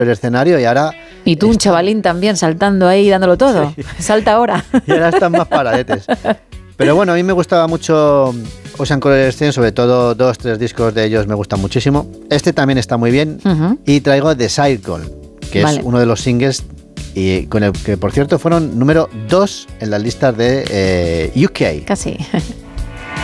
el escenario y ahora... Y tú, un chavalín también, saltando ahí, dándolo todo. Sí. Salta ahora. Y ahora están más paradetes. Pero bueno, a mí me gustaba mucho Ocean Color Scene, sobre todo 2-3 discos de ellos me gustan muchísimo. Este también está muy bien. Y traigo The Circle, que es uno de los singles y con el que, por cierto, fueron número 2 en las listas de UK. Casi.